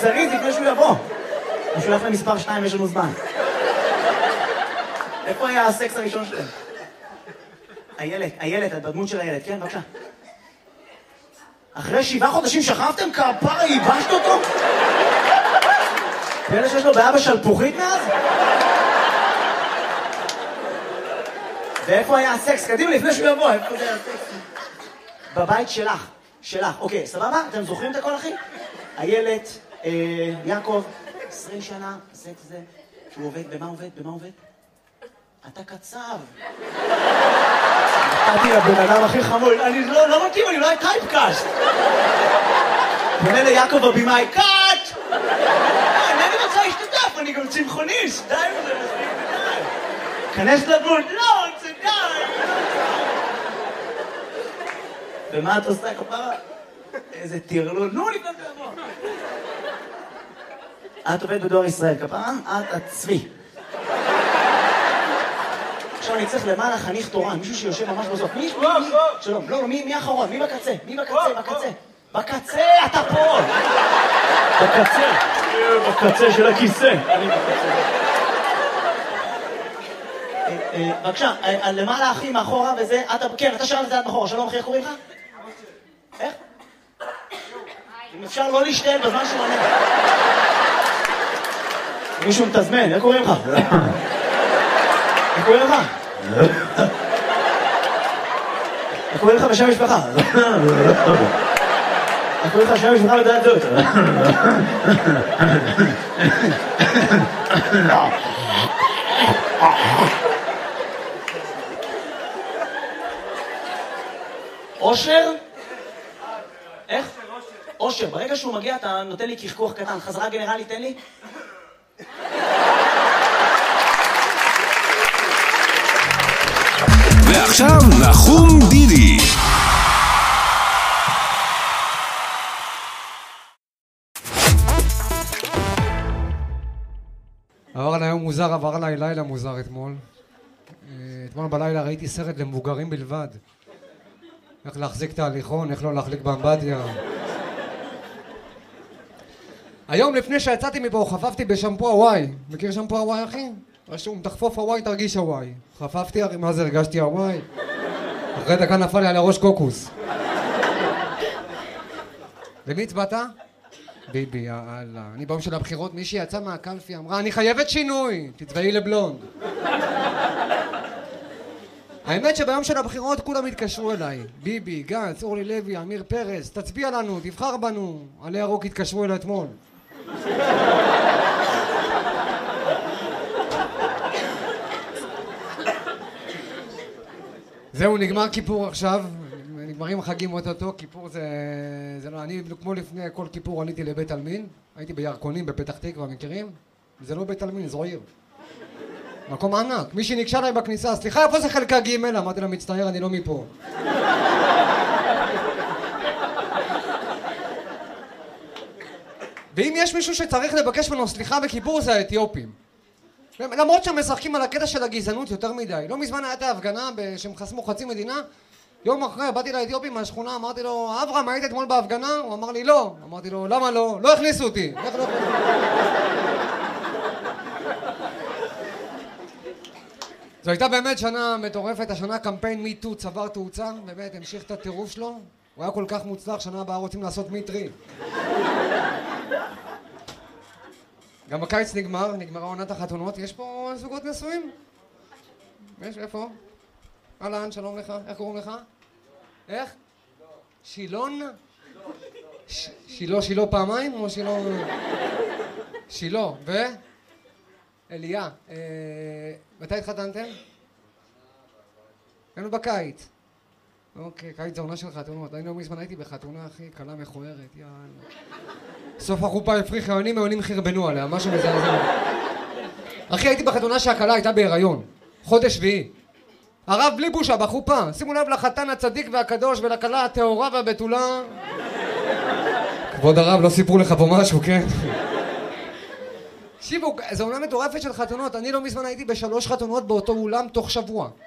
זריז לפני שהוא יבוא. הוא שולח למספר 2, יש לנו זמן. איפה היה הסקס הראשון שלהם? איילת, את בדמות של איילת, כן, בבקשה. אחרי 7 חודשים שכבתם? כפרה, ייבשת אותו? פלא שיש לו בעיה בשלפוחית מאז? ואיפה היה הסקס? קדימה, לפני שהוא יבוא, איפה זה היה הסקס? בבית שלך. אוקיי, סבבה? אתם זוכרים את הכל, אחי? איילת, יעקב, 20 שנה, הסקס זה, שהוא עובד, במה עובד? אתה קצב. נתתי לבן אדם הכי חמוד, אני לא מתאים, אני אולי טייפקאסט. פונה ליעקב הבימאי, קאט! אינני רוצה להשתתף, אני גם צמחוניסט, די וזה מספיק, די. כנס לדמות, לא, זה די. ומה את עושה כפרה? איזה טרלול, נו לפני תבוא. את עובדת בדואר ישראל, כפרה? את הצבי. עכשיו אני צריך למעלה חניך תורן, מישהו שיושב ממש בסוף. מי? שלום, לא, מי האחרון? מי בקצה? בקצה, אתה פה! בקצה של הכיסא. אני בקצה. בבקשה, למעלה אחי מאחורה וזה, כן, אתה שלם לזה עד מאחורה, שלום אחי, איך קוראים לך? איך? אם אפשר לא להשתעל בזמן שהוא עונה. מישהו מתזמן, איך קוראים לך? איך קוראים לך? איך קוראים לך בשם משפחה? איך קוראים לך בשם משפחה בדעת זאת? אושר? איך? אושר. ברגע שהוא מגיע אתה נותן לי קחקוח קטן. חזרה גנרלי, תן לי. ועכשיו נחום דידי. עבר עליי יום מוזר, עבר עליי לילה מוזר אתמול. אתמול בלילה ראיתי סרט למבוגרים בלבד. איך להחזיק את ההליכון, איך לא להחליק באמבטיה. היום לפני שיצאתי מפה חפפתי בשמפו הוואי. מכיר שמפו הוואי אחי? רשום, תחפוף הוואי תרגיש הוואי. חפפתי, מה זה הרגשתי הוואי? אחרי דקה נפל לי על הראש קוקוס. למי הצבעת? ביבי, יאללה. אני ביום של הבחירות, מישהי יצאה מהקלפי, אמרה, אני חייבת שינוי, תצבעי לבלונד. האמת שביום של הבחירות כולם התקשרו אליי. ביבי, גנץ, אורלי לוי, אמיר פרס, תצביע לנו, תבחר בנו. עלי ירוק התקשרו אליי אתמול. זהו, נגמר כיפור עכשיו. נגמרים חגים אותו, כיפור זה לא, אני כמו לפני כל כיפור עליתי לבית אלמין, הייתי בירקונים בפתח תקווה, מכירים? זה לא בית אלמין, זו עיר. מקום ענק, מישהי ניגשה אליי בכניסה, סליחה, איפה זה חלקה ג'? אמרתי לה, מצטער, אני לא מפה. ואם יש מישהו שצריך לבקש ממנו סליחה בכיפור זה האתיופים. למרות שהם משחקים על הקטע של הגזענות יותר מדי. לא מזמן הייתה ההפגנה שהם חסמו חצי מדינה, יום אחרי באתי לאתיופי מהשכונה, אמרתי לו, אברהם, היית אתמול בהפגנה? הוא אמר לי, לא. אמרתי לו, למה לא? לא הכניסו אותי. איך לא הכניסו? זו הייתה באמת שנה מטורפת, השנה קמפיין מיטו צבר תאוצה, באמת המשיך את הטירוף שלו, הוא היה כל כך מוצלח, שנה הבאה רוצים לעשות מיטרי. גם בקיץ נגמרה עונת החתונות, יש פה זוגות נשואים? יש, איפה? אהלן, שלום לך, איך קוראים לך? איך? שילון? שילה פעמיים או שילה? שילה, ו? אליה. מתי התחתנתם? היינו בקיץ. אוקיי, קיץ זה עונה של חתונות. אני לא מזמן הייתי בחתונה, אחי, קלה מכוערת, יאללה. סוף החופה הפריחה עונים, העונים חרבנו עליה, משהו מזעזע. אחי, הייתי בחתונה שהקלה הייתה בהיריון. חודש שביעי. הרב בלי בושה בחופה. שימו לב לחתן הצדיק והקדוש ולקלה הטהורה והבתולה. כבוד הרב, לא סיפרו לך פה משהו, כן? תקשיבו, זו עונה מטורפת של חתונות. אני לא מזמן הייתי ב3 חתונות באותו אולם תוך שבוע.